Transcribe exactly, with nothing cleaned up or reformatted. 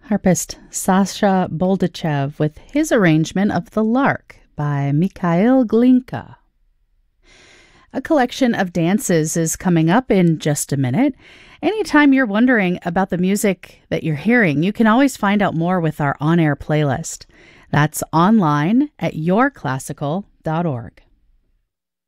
Harpist Sasha Boldachev with his arrangement of The Lark by Mikhail Glinka. A collection of dances is coming up in just a minute. Anytime you're wondering about the music that you're hearing, you can always find out more with our on-air playlist. That's online at your classical dot org.